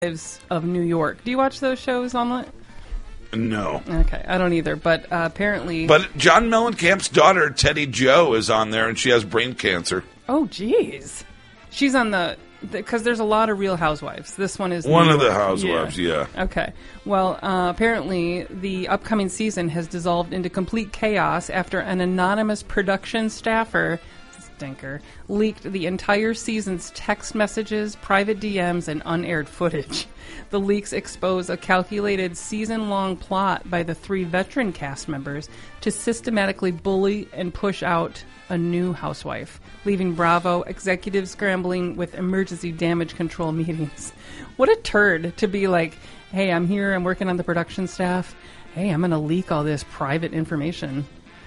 of New York. Do you watch those shows, Omelet? No. Okay, I don't either, but apparently... But John Mellencamp's daughter, Teddy Jo, is on there, and she has brain cancer. Oh, jeez. She's on because there's a lot of Real Housewives. This one is... One of the Housewives, yeah. Okay. Well, apparently the upcoming season has dissolved into complete chaos after an anonymous production staffer... Stinker, leaked the entire season's text messages, private DMs, and unaired footage. The leaks expose a calculated season-long plot by the 3 veteran cast members to systematically bully and push out a new housewife, leaving Bravo executives scrambling with emergency damage control meetings. What a turd to be like, hey, I'm here, I'm working on the production staff. Hey, I'm going to leak all this private information.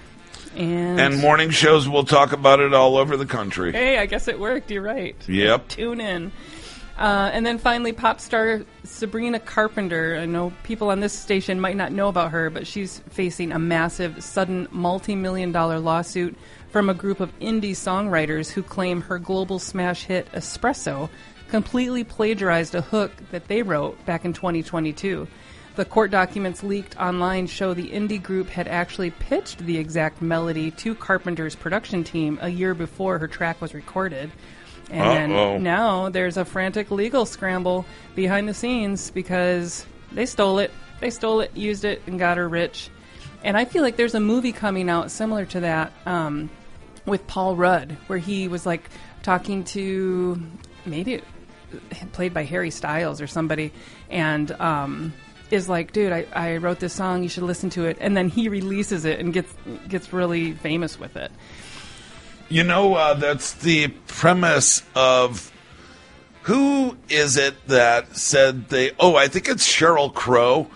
And morning shows will talk about it all over the country. Hey, I guess it worked. You're right. Yep. Tune in. And then finally, pop star Sabrina Carpenter. I know people on this station might not know about her, but she's facing a massive, sudden, multi-million-dollar lawsuit from a group of indie songwriters who claim her global smash hit Espresso completely plagiarized a hook that they wrote back in 2022. The court documents leaked online show the indie group had actually pitched the exact melody to Carpenter's production team a year before her track was recorded. And then now there's a frantic legal scramble behind the scenes because they stole it. They stole it, used it, and got her rich. And I feel like there's a movie coming out similar to that with Paul Rudd, where he was like talking to maybe played by Harry Styles or somebody, and is like, dude, I wrote this song, you should listen to it. And then he releases it and gets really famous with it. You know, that's the premise of... Who is it that said I think it's Sheryl Crow.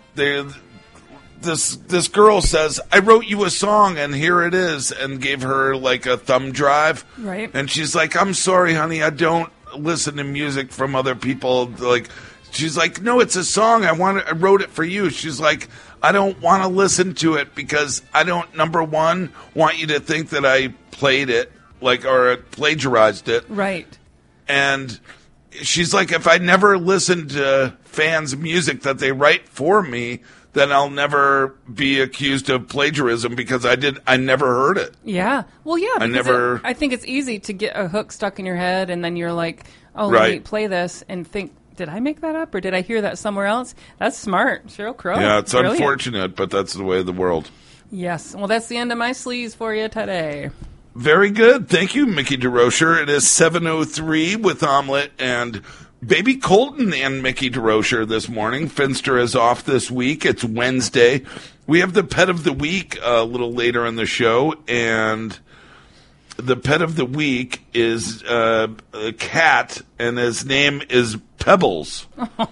This girl says, I wrote you a song and here it is, and gave her like a thumb drive. Right. And she's like, I'm sorry, honey, I don't listen to music from other people. Like... She's like, no, it's a song. I wrote it for you. She's like, I don't want to listen to it because I don't, number one, want you to think that I played it, or plagiarized it. Right. And she's like, if I never listen to fans' music that they write for me, then I'll never be accused of plagiarism because I never heard it. Yeah. Well, yeah. I think it's easy to get a hook stuck in your head and then you're like, oh, let me play this and think, did I make that up or did I hear that somewhere else? That's smart. Sheryl Crow. Yeah, it's brilliant. Unfortunate, but that's the way of the world. Yes. Well, that's the end of my sleaze for you today. Very good. Thank you, Mickey DeRocher. It is 7:03 with Omelet and Baby Colton and Mickey DeRocher this morning. Finster is off this week. It's Wednesday. We have the pet of the week a little later in the show, and the pet of the week is a cat, and his name is Pebbles.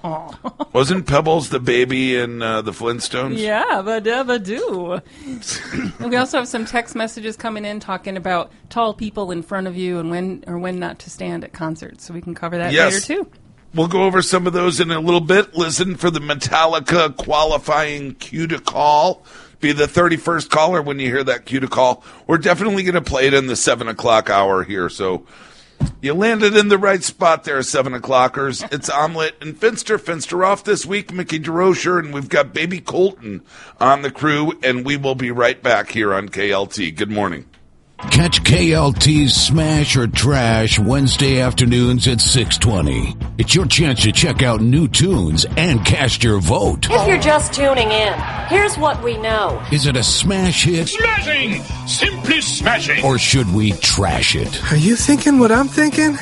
Wasn't Pebbles the baby in the Flintstones? Yeah, but do. We also have some text messages coming in talking about tall people in front of you and when not to stand at concerts. So we can cover that later too. We'll go over some of those in a little bit. Listen for the Metallica qualifying cue to call. Be the 31st caller when you hear that cue to call. We're definitely going to play it in the 7 o'clock hour here. So you landed in the right spot there, 7 o'clockers. It's Omelet and Finster. Finster off this week, Mickey DeRocher, and we've got Baby Colton on the crew, and we will be right back here on KLT. Good morning. Catch KLT's Smash or Trash Wednesday afternoons at 6:20. It's your chance to check out new tunes and cast your vote. If you're just tuning in, here's what we know. Is it a smash hit? Smashing! Simply smashing! Or should we trash it? Are you thinking what I'm thinking?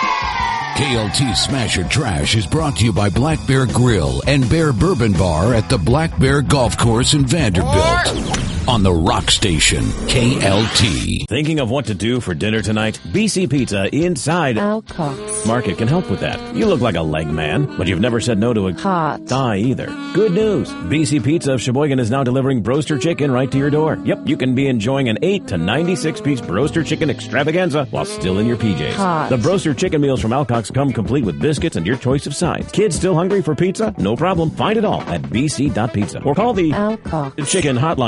KLT Smash or Trash is brought to you by Black Bear Grill and Bear Bourbon Bar at the Black Bear Golf Course in Vanderbilt. On the Rock Station, KLT. Thinking of what to do for dinner tonight? BC Pizza inside Al Cox Market can help with that. You look like a leg man, but you've never said no to a hot thigh either. Good news. BC Pizza of Sheboygan is now delivering Broaster Chicken right to your door. Yep, you can be enjoying an 8 to 96-piece Broaster Chicken extravaganza while still in your PJs. Hot. The Broaster Chicken meals from Alcox come complete with biscuits and your choice of sides. Kids still hungry for pizza? No problem. Find it all at bc.pizza or call the Alcox Chicken Hotline and make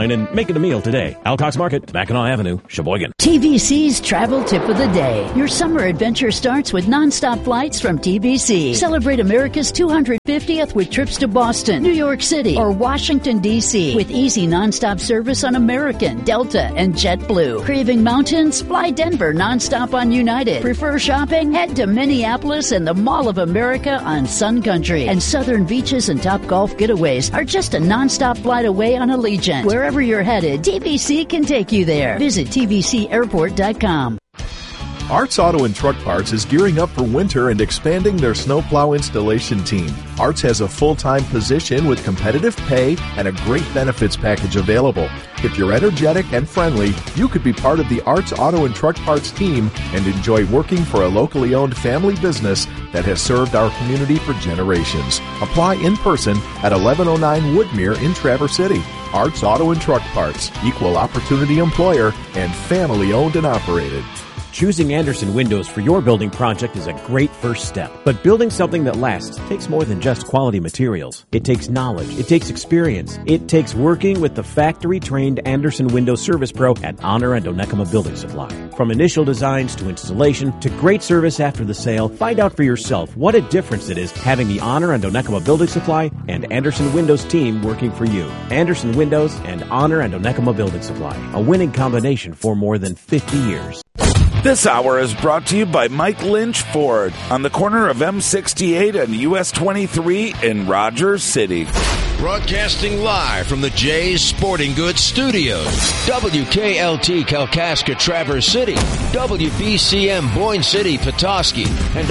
Make it a meal today. Alcox Market, Mackinac Avenue, Sheboygan. TVC's travel tip of the day. Your summer adventure starts with nonstop flights from TVC. Celebrate America's 250th with trips to Boston, New York City, or Washington, D.C. with easy nonstop service on American, Delta, and JetBlue. Craving mountains? Fly Denver nonstop on United. Prefer shopping? Head to Minneapolis and the Mall of America on Sun Country. And southern beaches and top golf getaways are just a nonstop flight away on Allegiant. Wherever you're headed, TVC can take you there. Visit tvcairport.com. Arts Auto and Truck Parts is gearing up for winter and expanding their snowplow installation team. Arts has a full-time position with competitive pay and a great benefits package available. If you're energetic and friendly, you could be part of the Arts Auto and Truck Parts team and enjoy working for a locally owned family business that has served our community for generations. Apply in person at 1109 Woodmere in Traverse City. Arts Auto and Truck Parts, equal opportunity employer and family owned and operated. Choosing Anderson Windows for your building project is a great first step. But building something that lasts takes more than just quality materials. It takes knowledge. It takes experience. It takes working with the factory-trained Anderson Windows Service Pro at Honor and Onekama Building Supply. From initial designs to installation to great service after the sale, find out for yourself what a difference it is having the Honor and Onekama Building Supply and Anderson Windows team working for you. Anderson Windows and Honor and Onekama Building Supply, a winning combination for more than 50 years. This hour is brought to you by Mike Lynch Ford on the corner of M68 and US 23 in Rogers City. Broadcasting live from the Jay's Sporting Goods Studios. WKLT Kalkaska Traverse City, WBCM Boyne City Petoskey, and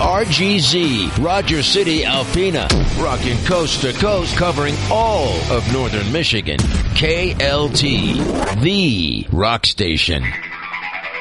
WRGZ Rogers City Alpena. Rocking coast to coast, covering all of northern Michigan. KLT, the rock station.